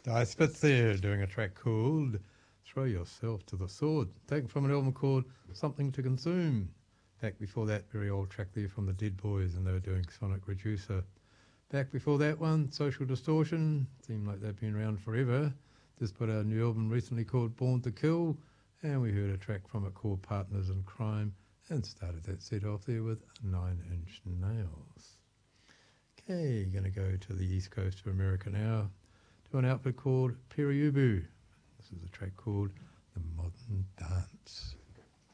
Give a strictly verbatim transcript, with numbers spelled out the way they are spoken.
Die Spitz there, doing a track called Throw Yourself to the Sword, taken from an album called Something to Consume. Back before that, very old track there from the Dead Boys, and they were doing Sonic Reducer. Back before that one, Social Distortion, seemed like they've been around forever. Just put out a new album recently called Born to Kill, and we heard a track from it called Partners in Crime, and started that set off there with Nine Inch Nails. Okay, going to go to the east coast of America now, to an outfit called Periubu. This is a track called The Modern Dance.